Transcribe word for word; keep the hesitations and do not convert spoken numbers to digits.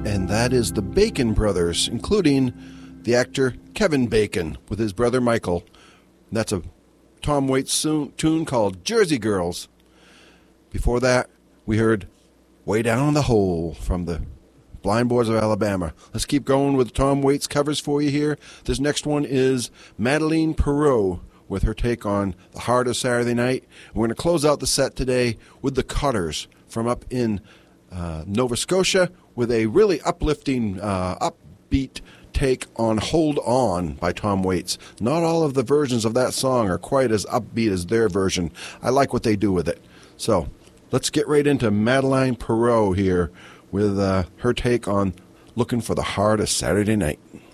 And that is the Bacon Brothers, including the actor Kevin Bacon with his brother Michael. That's a Tom Waits tune called Jersey Girls. Before that, we heard Way Down in the Hole from the Blind Boys of Alabama. Let's keep going with Tom Waits covers for you here. This next one is Madeleine Perreault with her take on The Heart of Saturday Night. We're going to close out the set today with the Cutters from up in uh, Nova Scotia with a really uplifting, uh, upbeat take on Hold On by Tom Waits. Not all of the versions of that song are quite as upbeat as their version. I like what they do with it. So let's get right into Madeleine Perreault here with uh, her take on Looking for the Heart of Saturday Night.